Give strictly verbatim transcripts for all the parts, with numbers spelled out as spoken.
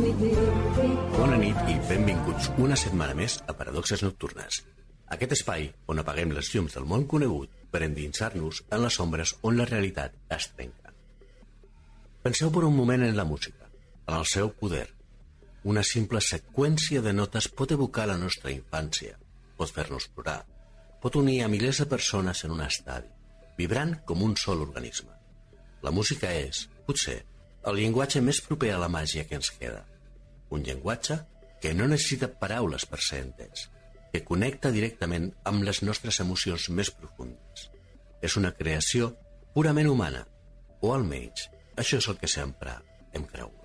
Bona nit i benvinguts una setmana més a Paradoxes Nocturnes. Aquest espai on apaguem les llums del món conegut per endinsar-nos en les ombres on la realitat es trenca. Penseu per un moment en la música, en el seu poder. Una simple seqüència de notes pot evocar la nostra infància, pot fer-nos plorar, pot unir a milers de persones en un estadi, vibrant com un sol organisme. La música és, potser, el llenguatge més proper a la màgia que ens queda. Un llenguatge que no necessita paraules per ser entès, que connecta directament amb les nostres emocions més profundes. És una creació purament humana, o almenys això és el que sempre hem cregut.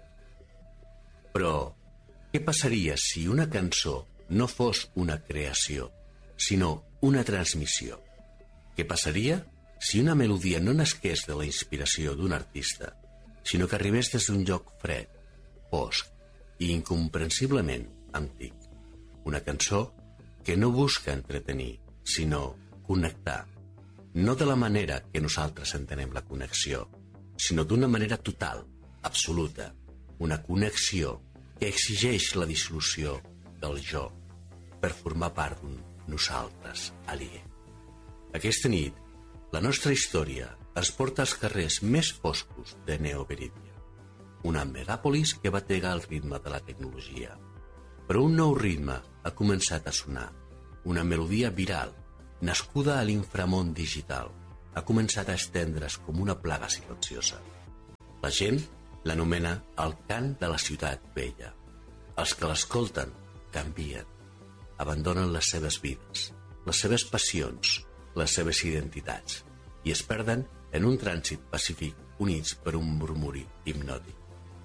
Però, què passaria si una cançó no fos una creació, sinó una transmissió? Què passaria si una melodia no nasqués de la inspiració d'un artista, sinó que arribés des d'un lloc fred, fosc i incomprensiblement antic? Una cançó que no busca entretenir, sinó connectar. No de la manera que nosaltres entenem la connexió, sinó d'una manera total, absoluta. Una connexió que exigeix la dissolució del jo per formar part d'un nosaltres aliè. Aquesta nit, la nostra història es porta als carrers més foscos de Neoberidia, una megàpolis que batega el ritme de la tecnologia. Però un nou ritme ha començat a sonar, una melodia viral, nascuda a l'inframón digital, ha començat a estendre's com una plaga silenciosa. La gent l'anomena el cant de la ciutat vella. Els que l'escolten canvien, abandonen les seves vides, les seves passions, les seves identitats, i es perden en un trànsit pacífic units per un murmuri hipnòtic.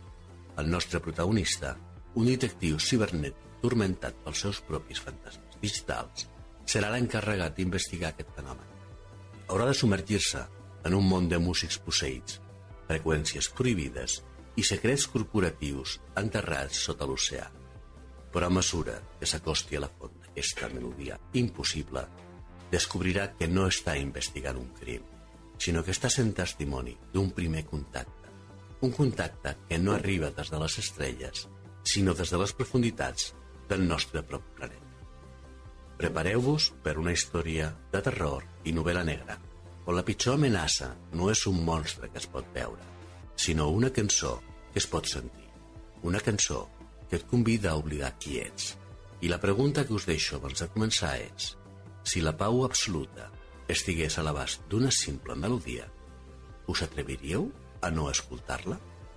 El nostre protagonista, un detectiu cibernètic turmentat pels seus propis fantasmes digitals, serà l'encarregat d'investigar aquest fenomen. Haurà de submergir-se en un món de músics posseïts, freqüències prohibides i secrets corporatius enterrats sota l'oceà. Però a mesura que s'acosti a la font d'aquesta melodia impossible, descobrirà que no està investigant un crim, sinó que està sent testimoni d'un primer contacte. Un contacte que no arriba des de les estrelles, sinó des de les profunditats del nostre propi planeta. Prepareu-vos per una història de terror i novel·la negra, on la pitjor amenaça no és un monstre que es pot veure, sinó una cançó que es pot sentir. Una cançó que et convida a oblidar qui ets. I la pregunta que us deixo abans de començar és: si la pau absoluta estigués a l'abast d'una simple melodia, us atreviríeu a no escoltar-la?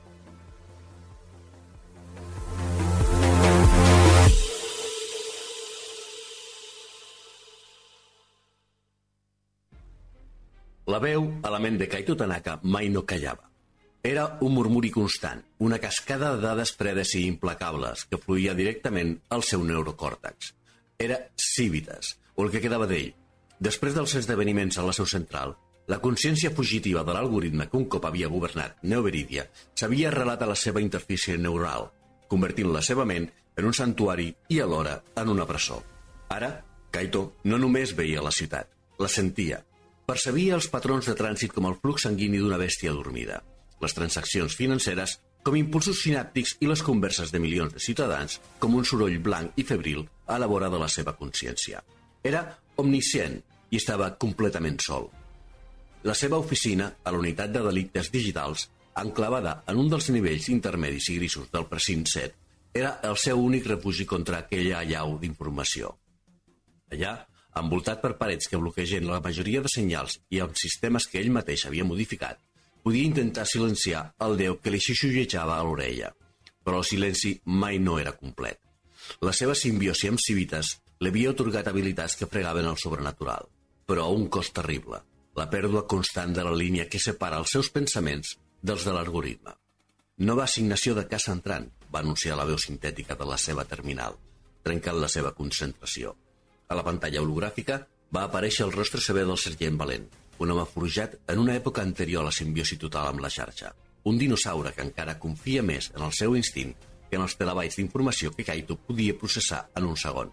La veu a la ment de Kaito Tanaka mai no callava. Era un murmuri constant, una cascada de dades fredes i implacables que fluïa directament al seu neurocòrtex. Era Civitas, o el que quedava d'ell. Després dels esdeveniments a la seu central, la consciència fugitiva de l'algoritme que un cop havia governat Neoberidia s'havia arrelat a la seva interfície neural, convertint la seva ment en un santuari i alhora en una presó. Ara, Kaito no només veia la ciutat, la sentia. Percebia els patrons de trànsit com el flux sanguini d'una bèstia dormida, les transaccions financeres com impulsos sinàptics i les converses de milions de ciutadans com un soroll blanc i febril a la vora de la seva consciència. Era omniscient i estava completament sol. La seva oficina, a la unitat de delictes digitals, enclavada en un dels nivells intermedis i grisos del precint set, era el seu únic refugi contra aquella allau d'informació. Allà, envoltat per parets que bloquegen la majoria de senyals i amb sistemes que ell mateix havia modificat, podia intentar silenciar el déu que li xixullejava a l'orella, però el silenci mai no era complet. La seva simbiosi amb Civitas li havia atorgat habilitats que fregaven el sobrenatural, però a un cost terrible, la pèrdua constant de la línia que separa els seus pensaments dels de l'algoritme. Nova assignació de casa entrant, va anunciar la veu sintètica de la seva terminal, trencant la seva concentració. A la pantalla hologràfica va aparèixer el rostre sever del sergent Valent, un home forjat en una època anterior a la simbiosi total amb la xarxa. Un dinosaure que encara confia més en el seu instint que en els terabytes d'informació que Kaito podia processar en un segon.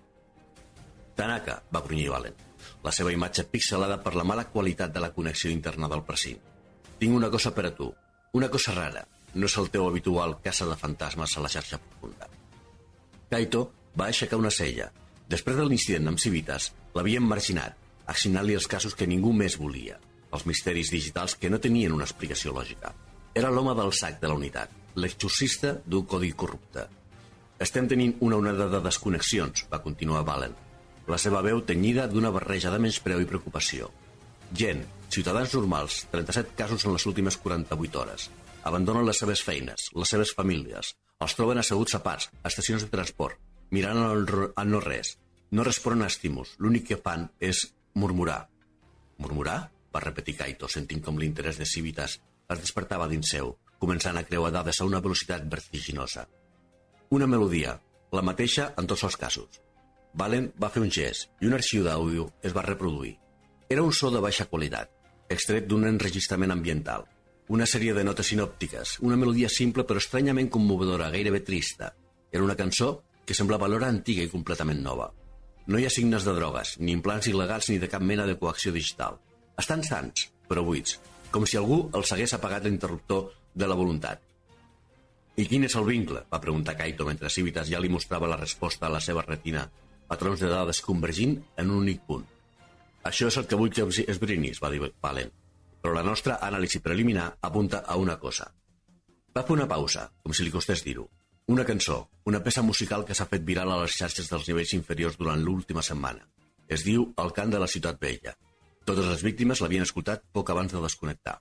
Tanaka, va grunyir Valent, la seva imatge pixelada per la mala qualitat de la connexió interna del precint. Tinc una cosa per a tu, una cosa rara. no és el teu habitual caça de fantasmes a la xarxa profunda. Kaito va aixecar una cella. Després de l'incident amb Civitas, l'havien marginat, assignant-li els casos que ningú més volia, els misteris digitals que no tenien una explicació lògica. Era l'home del sac de la unitat, l'exorcista d'un codi corrupte. Estem tenint una onada de desconnexions, va continuar Valen, la seva veu tenyida d'una barreja de menyspreu i preocupació. Gent, ciutadans normals, trenta-set casos en les últimes quaranta-vuit hores. Abandonen les seves feines, les seves famílies, els troben asseguts a parcs, a estacions de transport, mirant al no res. No responen a estímuls, l'únic que fan és murmurar. Murmurar? Va repetir Kaito, sentint com l'interès de Civitas es despertava dins seu, començant a creuar dades a una velocitat vertiginosa. Una melodia, la mateixa en tots els casos. Valen va fer un gest i un arxiu d'àudio es va reproduir. Era un so de baixa qualitat, extret d'un enregistrament ambiental. Una sèrie de notes sinòptiques, una melodia simple però estranyament commovedora, gairebé trista. Era una cançó que semblava alhora antiga i completament nova. No hi ha signes de drogues, ni implants il·legals ni de cap mena de coacció digital. Estan sants, però buits, com si algú els hagués apagat l'interruptor de la voluntat. I quin és el vincle? Va preguntar Kaito mentre Civitas ja li mostrava la resposta a la seva retina, patrons de dades convergint en un únic punt. Això és el que vull que esbrinis, va dir Valen, però la nostra anàlisi preliminar apunta a una cosa. Va fer una pausa, com si li costés dir-ho. Una cançó, una peça musical que s'ha fet viral a les xarxes dels nivells inferiors durant l'última setmana. Es diu El cant de la ciutat vella. Totes les víctimes l'havien escoltat poc abans de desconnectar.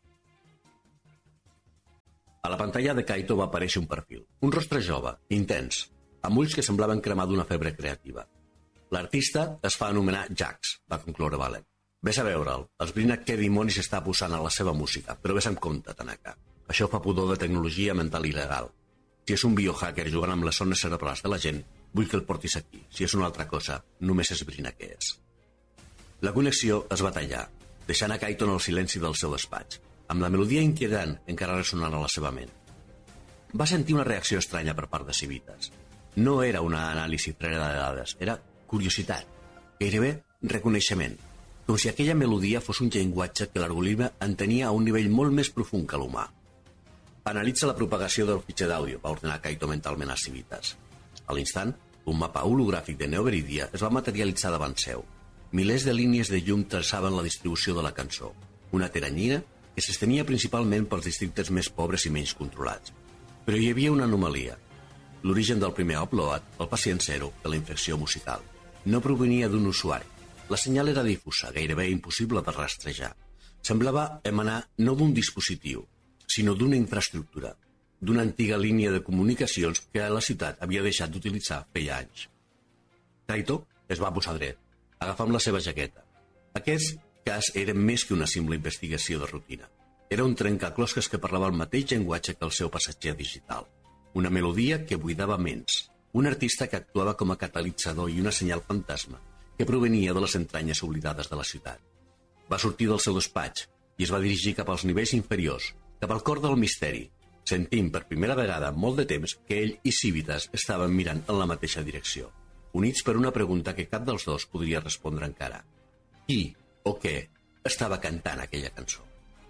A la pantalla de Kaito va aparèixer un perfil. Un rostre jove, intens, amb ulls que semblaven cremar d'una febre creativa. L'artista es fa anomenar Jax, va concloure Valen. Ves a veure'l, esbrina què dimonis està posant a la seva música, però ves amb compte, Tanaka. Això fa pudor de tecnologia mental il·legal. Si és un biohacker jugant amb les zones cerebrals de la gent, vull que el portis aquí. Si és una altra cosa, només esbrina què és. La connexió es va tallar, deixant a Kaito en el silenci del seu despatx, amb la melodia inquietant encara ressonant a la seva ment. Va sentir una reacció estranya per part de Civitas. No era una anàlisi freda de dades, era curiositat, gairebé reconeixement, com si aquella melodia fos un llenguatge que l'algoritme entenia a un nivell molt més profund que l'humà. Analitza la propagació del fitxer d'àudio, va ordenar Kaito mentalment a Civitas. A l'instant, un mapa hologràfic de Neoveridia es va materialitzar davant seu. Milers de línies de llum traçaven la distribució de la cançó, una teranyina que s'estenia principalment pels districtes més pobres i menys controlats. Però hi havia una anomalia. L'origen del primer upload, el pacient zero, de la infecció musical, no provenia d'un usuari. La senyal era difusa, gairebé impossible de rastrejar. Semblava emanar no d'un dispositiu, sinó d'una infraestructura, d'una antiga línia de comunicacions que la ciutat havia deixat d'utilitzar feia anys. Kaito es va posar dret, agafant la seva jaqueta. Aquest cas era més que una simple investigació de rutina. Era un trencaclosques que parlava el mateix llenguatge que el seu passatger digital. Una melodia que buidava ments. Un artista que actuava com a catalitzador i una senyal fantasma que provenia de les entranyes oblidades de la ciutat. Va sortir del seu despatx i es va dirigir cap als nivells inferiors, cap al cor del misteri, sentint per primera vegada en molt de temps que ell i Civitas estaven mirant en la mateixa direcció, units per una pregunta que cap dels dos podria respondre encara. Qui o què estava cantant aquella cançó?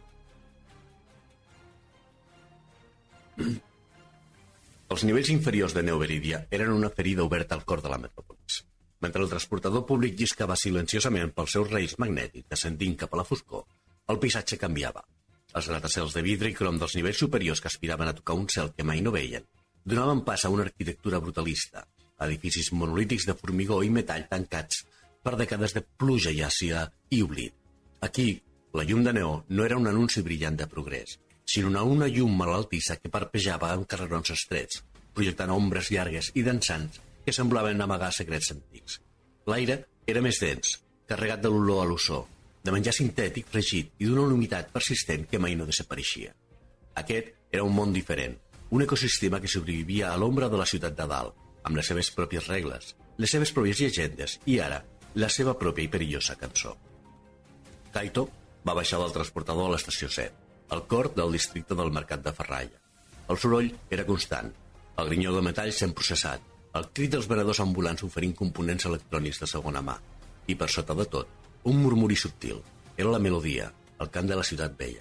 Els nivells inferiors de Neoveridia eren una ferida oberta al cor de la metròpolis. Mentre el transportador públic lliscava silenciosament pels seus reis magnètics descendint cap a la foscor, el paisatge canviava. Els gratacels de vidre i crom dels nivells superiors que aspiraven a tocar un cel que mai no veien donaven pas a una arquitectura brutalista, edificis monolítics de formigó i metall tancats per dècades de pluja i àcida i oblit. Aquí, la llum de neó no era un anunci brillant de progrés, sinó una llum malaltissa que parpejava en carrerons estrets, projectant ombres llargues i dansants que semblaven amagar secrets antics. L'aire era més dens, carregat de l'olor a l'ozó, de menjar sintètic fregit i d'una humitat persistent que mai no desapareixia. Aquest era un món diferent, un ecosistema que sobrevivia a l'ombra de la ciutat de dalt, amb les seves pròpies regles, les seves pròpies llegendes i, ara, la seva pròpia i perillosa cançó. Kaito va baixar del transportador a l'estació set, al cor del districte del mercat de Ferralla. El soroll era constant, el grinyó de metall sent processat, el crit dels venedors ambulants oferint components electrònics de segona mà, i per sota de tot, un murmuri subtil. Era la melodia, el cant de la ciutat vella.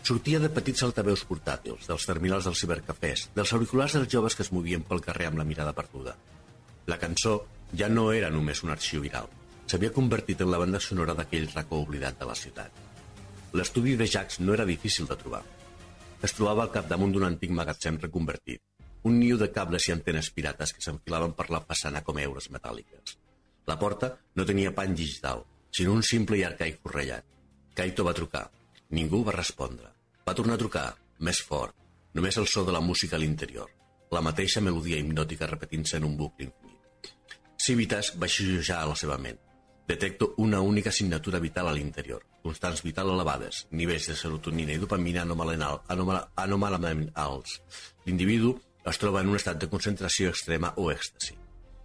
Sortia de petits altaveus portàtils, dels terminals dels cibercafès, dels auriculars dels joves que es movien pel carrer amb la mirada perduda. La cançó ja no era només un arxiu viral. S'havia convertit en la banda sonora d'aquell racó oblidat de la ciutat. L'estudi de Jacques no era difícil de trobar. Es trobava al capdamunt d'un antic magatzem reconvertit, un niu de cables i antenes pirates que s'enfilaven per la façana com eures metàl·liques. La porta no tenia pany digital, sinó un simple i arcaic forrellat. Kaito va trucar. Ningú va respondre. Va tornar a trucar, més fort, només el so de la música a l'interior, la mateixa melodia hipnòtica repetint-se en un bucle infinit. Civitas va xiujar a la seva ment. Detecto una única assignatura vital a l'interior, constants vital elevades, nivells de serotonina i dopamina anòmalament alts. L'individu es troba en un estat de concentració extrema o èxtasi.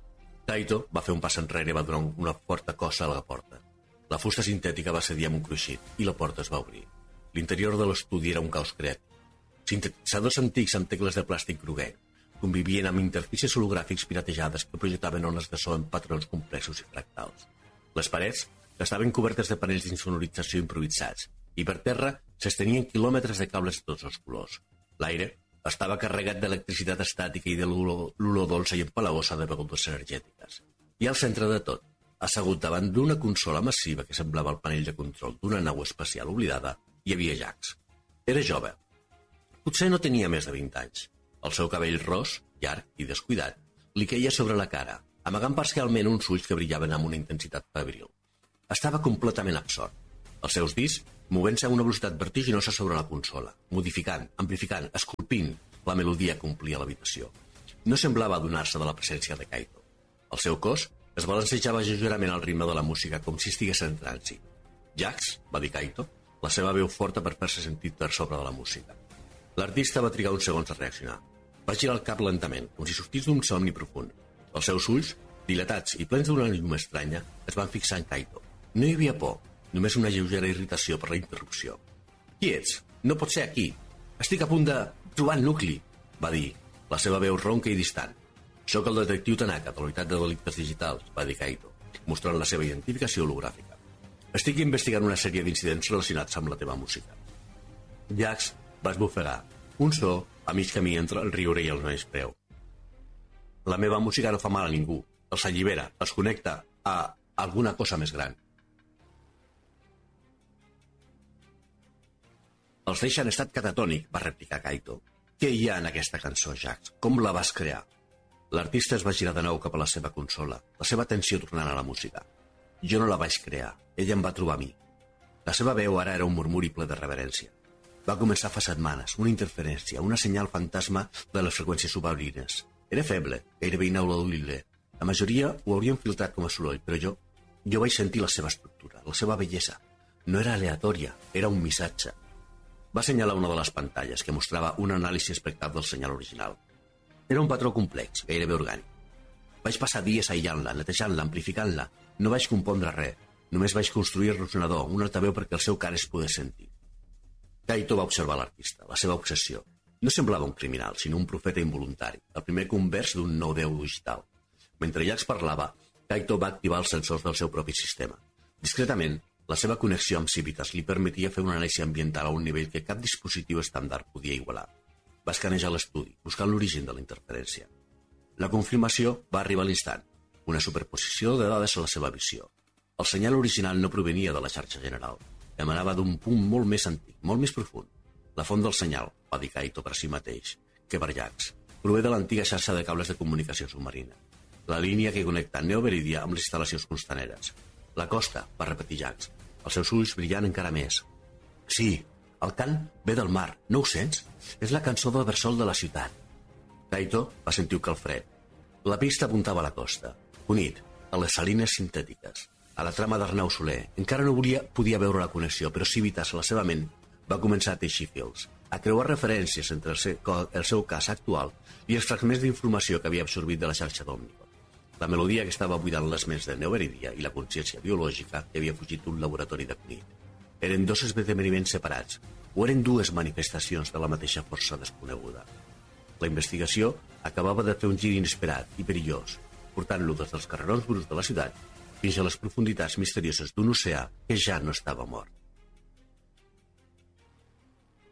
Kaito va fer un pas enrere i va donar una forta cosa a la porta. La fusta sintètica va cedir amb un cruixit i la porta es va obrir. L'interior de l'estudi era un caos creatiu. Sintetitzadors antics amb tecles de plàstic groguenc convivien amb interfícies hologràfics piratejades que projectaven ones de so en patrons complexos i fractals. Les parets estaven cobertes de panells d'insonorització improvisats i per terra s'estenien quilòmetres de cables de tots els colors. L'aire estava carregat d'electricitat estàtica i de l'olor dolça i empalagosa de begudes energètiques. I al centre de tot, assegut davant d'una consola massiva que semblava el panell de control d'una nau espacial oblidada, hi havia Jacques. Era jove. Potser no tenia més de vint anys. El seu cabell ros, llarg i descuidat, li queia sobre la cara, amagant parcialment uns ulls que brillaven amb una intensitat febril. Estava completament absort. Els seus dits movent-se a una velocitat vertiginosa sobre la consola, modificant, amplificant, esculpint la melodia que omplia l'habitació. No semblava adonar-se de la presència de Kaito. El seu cos es balancejava lleugerament al ritme de la música com si estigués en trànsit. Jacques, va dir Kaito, la seva veu forta per fer-se sentit per sobre de la música. L'artista va trigar uns segons a reaccionar. Va girar el cap lentament, com si sortís d'un somni profund. Els seus ulls, dilatats i plens d'una llum estranya, es van fixar en Kaito. No hi havia por, només una lleugera irritació per la interrupció. Qui ets? No pot ser aquí. Estic a punt de trobar el nucli, va dir, la seva veu ronca i distant. Soc el detectiu Tanaka, de la unitat de delictes digitals, va dir Kaito, mostrant la seva identificació hologràfica. Estic investigant una sèrie d'incidents relacionats amb la teva música. Jacques va esbufegar, un so a mig camí entre el riure i el menyspreu. La meva música no fa mal a ningú, els allibera, els connecta a alguna cosa més gran. Els deixa en estat catatònic, va replicar Kaito. Què hi ha en aquesta cançó, Jacques? Com la vas crear? L'artista es va girar de nou cap a la seva consola, la seva atenció tornant a la música. Jo no la vaig crear, ella em va trobar a mi. La seva veu ara era un murmuri ple de reverència. Va començar fa setmanes, una interferència, una senyal fantasma de les freqüències subaurines. Era feble, gairebé inaudible. La majoria ho haurien filtrat com a soroll, però jo, jo vaig sentir la seva estructura, la seva bellesa. No era aleatòria, era un missatge. Va assenyalar una de les pantalles, que mostrava un anàlisi espectral del senyal original. Era un patró complex, gairebé orgànic. Vaig passar dies aïllant-la, netejant-la, amplificant-la. No vaig compondre res. Només vaig construir el resonador, un altaveu perquè el seu cara es pogués sentir. Kaito va observar l'artista, la seva obsessió. No semblava un criminal, sinó un profeta involuntari, el primer convers d'un nou déu digital. Mentre Jacques parlava, Kaito va activar els sensors del seu propi sistema. Discretament, la seva connexió amb Civitas li permetia fer una anàlisi ambiental a un nivell que cap dispositiu estàndard podia igualar. Va escanejar l'estudi, buscant l'origen de la interferència. La confirmació va arribar a l'instant, una superposició de dades a la seva visió. El senyal original no provenia de la xarxa general, emanava d'un punt molt més antic, molt més profund. La font del senyal, va dir Kaito per si mateix, que per Jacques, prové de l'antiga xarxa de cables de comunicació submarina. La línia que connecta Neoberidia amb les instal·lacions costaneres. La costa, va repetir Jacques, els seus ulls brillant encara més. Sí, el cant ve del mar, no ho sents? És la cançó del bressol de la ciutat. Kaito va sentir un calfred. La pista apuntava a la costa, unit a les salines sintètiques, a la trama d'Arnau Soler. Encara no volia, podia veure la connexió, però Civitas, a la seva ment, va començar a teixir fils, a creuar referències entre el seu, el seu cas actual i els fragments d'informació que havia absorbit de la xarxa d'Òmnico. La melodia que estava buidant les ments de Neoberidia i la consciència biològica que havia fugit d'un laboratori de Cunit. Eren dos esdeveniments separats, o eren dues manifestacions de la mateixa força desconeguda. La investigació acabava de fer un gir inesperat i perillós, portant-lo des dels carrerons bruts de la ciutat fins a les profunditats misterioses d'un oceà que ja no estava mort.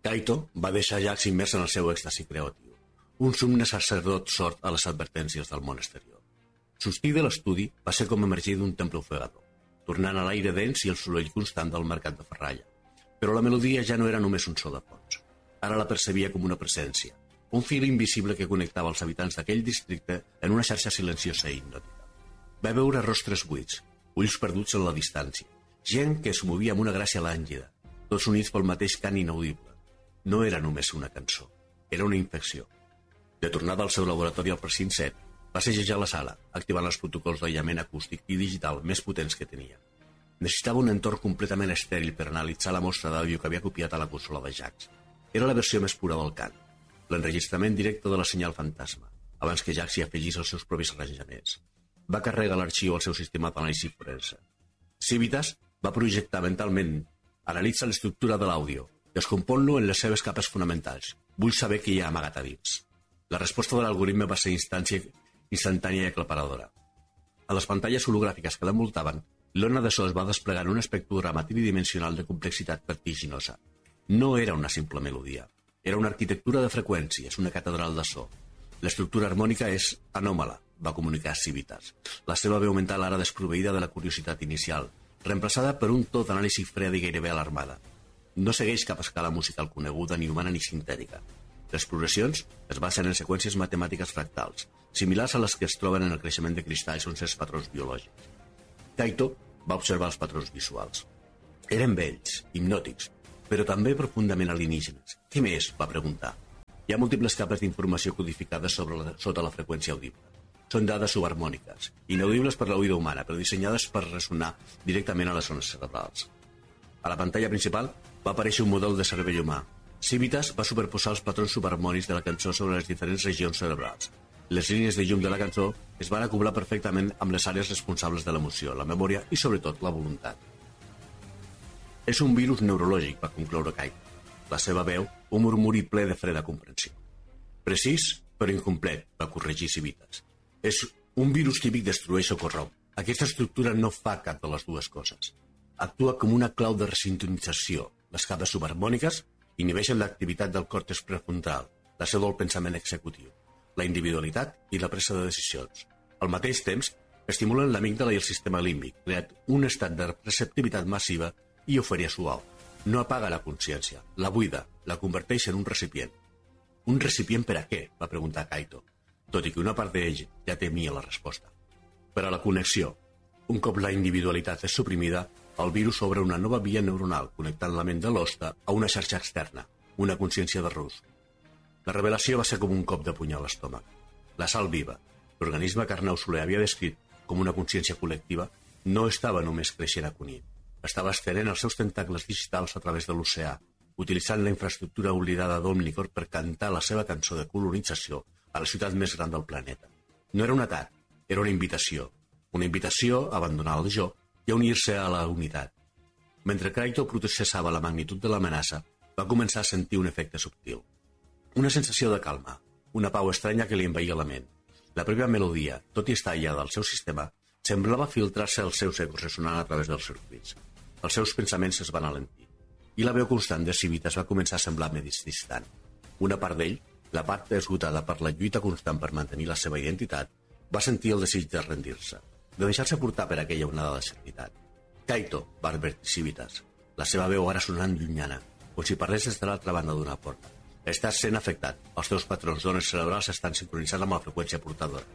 Kaito va deixar Jax immers en el seu èxtasi creatiu, un somne sacerdot sord a les advertències del món exterior. Sortir de l'estudi va ser com emergir d'un temple ofegador, tornant a l'aire dens i el soroll constant del mercat de ferralla. Però la melodia ja no era només un so de fons. Ara la percebia com una presència, un fil invisible que connectava els habitants d'aquell districte en una xarxa silenciosa i hipnòtica. Va veure rostres buits, ulls perduts en la distància, gent que es movia amb una gràcia làngida, tots units pel mateix cant inaudible. No era només una cançó, era una infecció. De tornada al seu laboratori al precint set, va segellar la sala, activant els protocols d'aïllament acústic i digital més potents que tenia. Necessitava un entorn completament estèril per analitzar la mostra d'àudio que havia copiat a la consola de Jax. Era la versió més pura del cant, l'enregistrament directe de la senyal fantasma, abans que Jax hi afegís els seus propis arranjaments. Va carregar l'arxiu al seu sistema d'anàlisi forense. Civitas va projectar mentalment, analitza l'estructura de l'àudio, descompon-lo en les seves capes fonamentals. Vull saber què hi ha amagat a dins. La resposta de l'algoritme va ser instància, instantània i aclaparadora. A les pantalles hologràfiques que l'envoltaven, l'ona de so es va desplegar en un espectrograma tridimensional de complexitat vertiginosa. No era una simple melodia. Era una arquitectura de freqüències, una catedral de so. L'estructura harmònica és anòmala, va comunicar Civitas. La seva veu mental ara desproveïda de la curiositat inicial, reemplaçada per un to d'anàlisi freda i gairebé alarmada. No segueix cap escala musical coneguda, ni humana ni sintètica. Les progressions es basen en seqüències matemàtiques fractals, similars a les que es troben en el creixement de cristalls o en certs patrons biològics. Kaito va observar els patrons visuals. Eren vells, hipnòtics, però també profundament alienígenes. Què més? Va preguntar. Hi ha múltiples capes d'informació codificades sobre la, sota la freqüència audible. Són dades subharmòniques, inaudibles per l'oïda humana, però dissenyades per ressonar directament a les zones cerebrals. A la pantalla principal va aparèixer un model de cervell humà. Civitas va superposar els patrons subharmònics de la cançó sobre les diferents regions cerebrals. Les línies de llum de la cançó es van acoblar perfectament amb les àrees responsables de l'emoció, la memòria i, sobretot, la voluntat. És un virus neurològic, va concloure Kaito. La seva veu, un murmuri ple de freda comprensió. Precís, però incomplet, va corregir Civitas. És un virus típic destrueix o corromp. Aquesta estructura no fa cap de les dues coses. Actua com una clau de resintonització. Les capes subharmòniques inhibeixen l'activitat del còrtex prefrontal, la seu del pensament executiu, la individualitat i la presa de decisions. Al mateix temps, estimulen l'amígdala i el sistema límbic, creat un estat de receptivitat massiva i eufòria suau. No apaga la consciència, la buida, la converteix en un recipient. Un recipient per a què? Va preguntar Kaito, tot i que una part d'ell ja temia la resposta. Per a la connexió. Un cop la individualitat és suprimida, el virus obre una nova via neuronal connectant la ment de l'hoste a una xarxa externa, una consciència de rus. La revelació va ser com un cop de puny a l'estómac. La sal viva, l'organisme que Arnau Soler havia descrit com una consciència col·lectiva, no estava només creixent a Cunit. Estava estenent els seus tentacles digitals a través de l'oceà, utilitzant la infraestructura oblidada d'Omnicorp per cantar la seva cançó de colonització a la ciutat més gran del planeta. No era un atac, era una invitació. Una invitació a abandonar el jo i a unir-se a la unitat. Mentre Kaito processava la magnitud de l'amenaça, va començar a sentir un efecte subtil. Una sensació de calma, una pau estranya que li envaïa la ment. La pròpia melodia, tot i estar aïllada del seu sistema, semblava filtrar-se als seus ecos ressonant a través dels circuits. Els seus pensaments es van alentir. I la veu constant de Civitas va començar a semblar més distant. Una part d'ell, la part esgotada per la lluita constant per mantenir la seva identitat, va sentir el desig de rendir-se, de deixar-se portar per aquella onada de certitat. Kaito, va advertir Civitas, la seva veu ara sonant llunyana, com si parlés des de l'altra banda d'una porta. Estàs sent afectat. Els teus patrons d'ones cerebrals estan sincronitzant amb la freqüència portadora.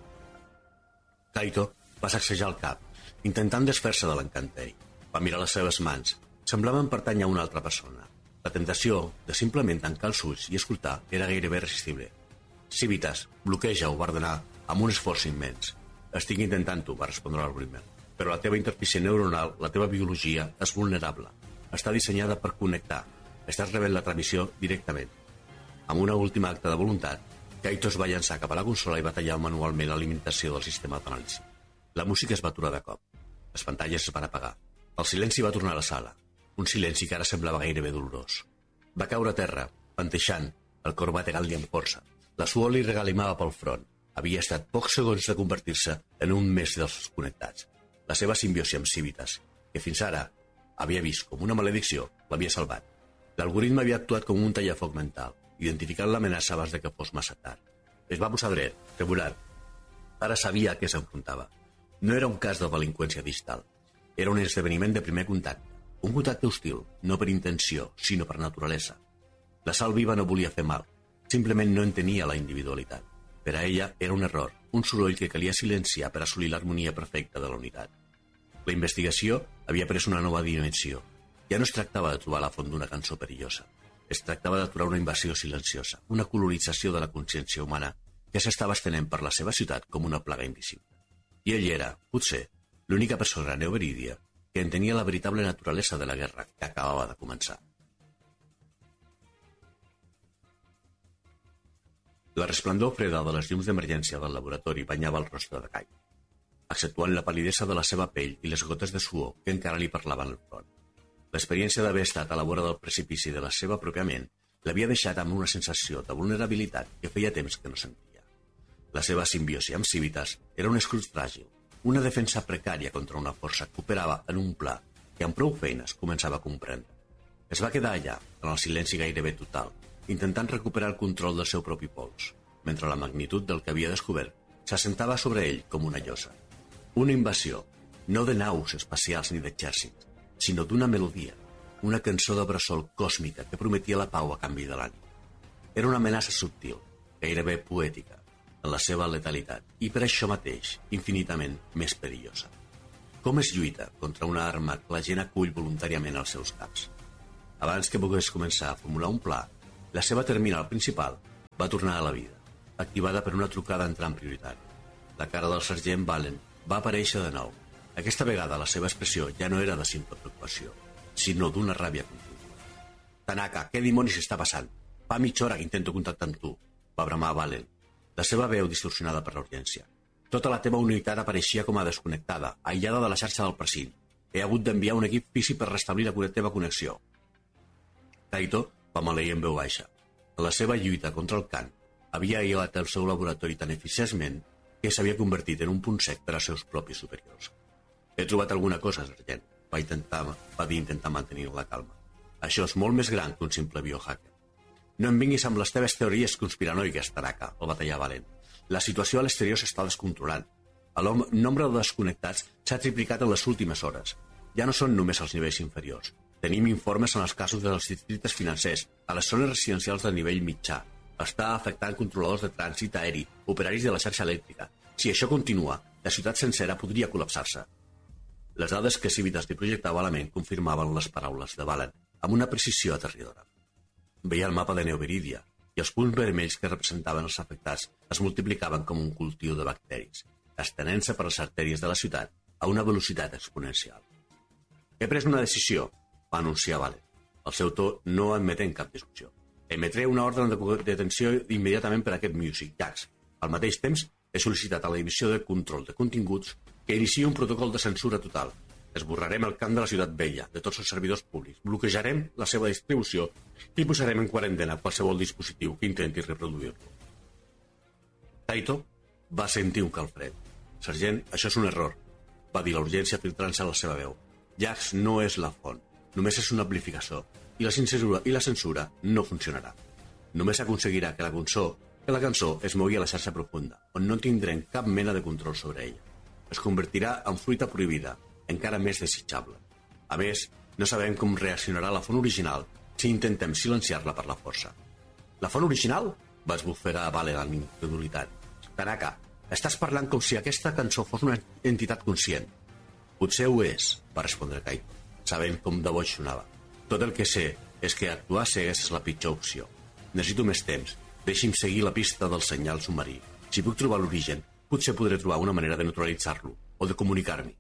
Kaito va sacsejar el cap, intentant desfer-se de l'encanteri. Va mirar les seves mans. Semblaven pertànyer a una altra persona. La tentació de simplement tancar els ulls i escoltar era gairebé irresistible. Civitas, bloqueja, ho va ordenar, amb un esforç immens. Estic intentant-ho, va respondre l'algoritme. Però la teva interfície neuronal, la teva biologia, és vulnerable. Està dissenyada per connectar. Estàs rebent la transmissió directament. Amb una última acte de voluntat, Kaito es va llançar cap a la consola i va tallar manualment l'alimentació del sistema d'anàlisi. La música es va aturar de cop. Les pantalles es van apagar. El silenci va tornar a la sala. Un silenci que ara semblava gairebé dolorós. Va caure a terra, panteixant, el cor bategant-li amb força. La suor li regalimava pel front. Havia estat pocs segons de convertir-se en un mes dels connectats. La seva simbiosi amb Civitas, que fins ara havia vist com una maledicció, l'havia salvat. L'algoritme havia actuat com un tallafoc mental, identificant l'amenaça abans de que fos massa tard. Es va posar dret, regular. Ara sabia a què s'enfrontava. No era un cas de delinqüència distal. Era un esdeveniment de primer contacte. Un contacte hostil, no per intenció, sinó per naturalesa. La Sal viva no volia fer mal. Simplement no entenia la individualitat. Per a ella era un error, un soroll que calia silenciar per assolir l'harmonia perfecta de la unitat. La investigació havia pres una nova dimensió. Ja no es tractava de trobar la font d'una cançó perillosa. Es tractava d'aturar una invasió silenciosa, una colonització de la consciència humana que s'estava estenent per la seva ciutat com una plaga invisible. I ell era, potser, l'única persona a Neoberidia que entenia la veritable naturalesa de la guerra que acabava de començar. La resplendor freda de les llums d'emergència del laboratori banyava el rostre de Kai, exceptuant la palidesa de la seva pell i les gotes de suor que encara li parlaven al front. L'experiència d'haver estat a la vora del precipici de la seva pròpia ment l'havia deixat amb una sensació de vulnerabilitat que feia temps que no sentia. La seva simbiosi amb Civitas era un escut fràgil, una defensa precària contra una força que operava en un pla que amb prou feines començava a comprendre. Es va quedar allà, en el silenci gairebé total, intentant recuperar el control del seu propi pols, mentre la magnitud del que havia descobert s'assentava sobre ell com una llosa. Una invasió, no de naus espacials ni d'exèrcits, sinó d'una melodia, una cançó de bressol còsmica que prometia la pau a canvi de l'ànima. Era una amenaça subtil, gairebé poètica, en la seva letalitat, i per això mateix, infinitament més perillosa. Com es lluita contra una arma que la gent acull voluntàriament als seus caps? Abans que pogués començar a formular un pla, la seva terminal principal va tornar a la vida, activada per una trucada entrant prioritària. La cara del sergent Valen va aparèixer de nou. Aquesta vegada la seva expressió ja no era de simple preocupació, sinó d'una ràbia contínua. «Tanaka, què dimonis està passant? Fa mitja hora que intento contactar amb tu», va bramar Valen, la seva veu distorsionada per la urgència. «Tota la teva unitat apareixia com a desconnectada, aïllada de la xarxa del precint. He hagut d'enviar un equip físic per restablir la teva connexió». Kaito va maleir en veu baixa. En la seva lluita contra el Khan, havia aïllat el seu laboratori tan eficientment que s'havia convertit en un punt sec per als seus propis superiors. «He trobat alguna cosa, sergent», va, intentar, va dir intentar mantenir la calma. «Això és molt més gran que un simple biohacker». «No em vinguis amb les teves teories conspiranoiques, Tanaka», el va tallar Valen. «La situació a l'exterior s'està descontrolant. El nombre de desconnectats s'ha triplicat en les últimes hores. Ja no són només els nivells inferiors. Tenim informes en els casos dels districtes financers, a les zones residencials de nivell mitjà. Està afectant controladors de trànsit aeri, operaris de la xarxa elèctrica. Si això continua, la ciutat sencera podria col·lapsar-se». Les dades que Civitas li projectava a la ment confirmaven les paraules de Valen amb una precisió aterridora. Veia el mapa de Neoberidia i els punts vermells que representaven els afectats es multiplicaven com un cultiu de bacteris, estenent-se per les artèries de la ciutat a una velocitat exponencial. «He pres una decisió», va anunciar Valen. El seu to no admetent cap discussió. «Emetré una ordre de detenció immediatament per a aquest Music Jacks. Al mateix temps, he sol·licitat a la Divisió de Control de Continguts que iniciï un protocol de censura total. Esborrarem el camp de la ciutat vella, de tots els servidors públics, bloquejarem la seva distribució i posarem en quarantena qualsevol dispositiu que intenti reproduir-lo». Kaito va sentir un calfred. «Sergent, això és un error», va dir la urgència filtrant-se a la seva veu. «Jax no és la font, només és un amplificador, i la censura, i la censura no funcionarà. Només aconseguirà que la cançó, que la cançó es mogui a la xarxa profunda, on no tindrem cap mena de control sobre ella. Es convertirà en fruita prohibida, encara més desitjable. A més, no sabem com reaccionarà la font original si intentem silenciar-la per la força». «La font original?», va esbufegar a Valen amb incredulitat. «Tanaka, estàs parlant com si aquesta cançó fos una entitat conscient». «Potser ho és», va respondre Kaito, sabent com de boig sonava. «Tot el que sé és que actuar cegues és la pitjor opció. Necessito més temps. Deixi'm seguir la pista del senyal submarí. Si puc trobar l'origen, potser podré trobar una manera de neutralitzar-lo o de comunicar-m'hi».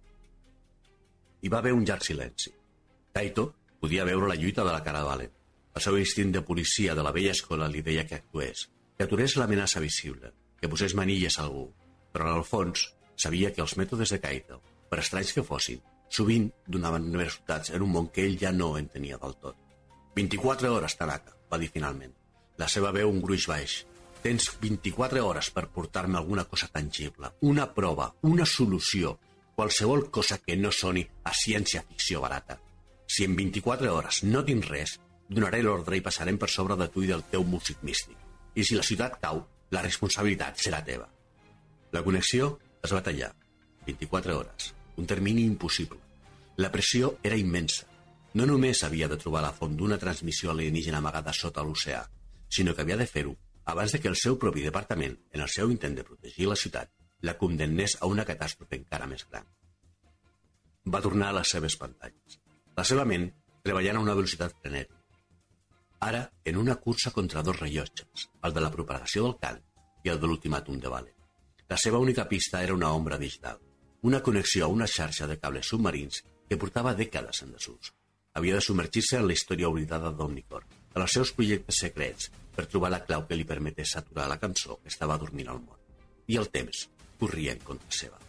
Hi va haver un llarg silenci. Kaito podia veure la lluita de la cara de Valen. El seu instint de policia de la vella escola li deia que actués, que aturés l'amenaça visible, que posés manilles a algú, però en el fons sabia que els mètodes de Kaito, per estranys que fossin, sovint donaven resultats en un món que ell ja no entenia del tot. «vint-i-quatre hores, Tanaka», va dir finalment. La seva veu un gruix baix. «Tens vint-i-quatre hores per portar-me alguna cosa tangible, una prova, una solució, qualsevol cosa que no soni a ciència-ficció barata. Si en vint-i-quatre hores no tinc res, Donaré l'ordre i passarem per sobre de tu i del teu músic místic. I si la ciutat cau, la responsabilitat serà teva. La connexió es va tallar. vint-i-quatre hores. Un termini impossible. La pressió era immensa. No només havia de trobar la font d'una transmissió alienígena amagada sota l'oceà, sinó que havia de fer-ho abans de que el seu propi departament, en el seu intent de protegir la ciutat, la condemnés a una catàstrofe encara més gran. Va tornar a les seves pantalles. La seva ment treballant a una velocitat frenètica. Ara, en una cursa contra dos rellotges, el de la propagació del cant i el de l'ultimàtum de Valen. La seva única pista era una ombra digital, una connexió a una xarxa de cables submarins que portava dècades en desús. Havia de submergir-se en la història oblidada d'Omnicorp, en els seus projectes secrets, per trobar la clau que li permetés aturar la cançó que estava dormint al món. I el temps corria en contra seva.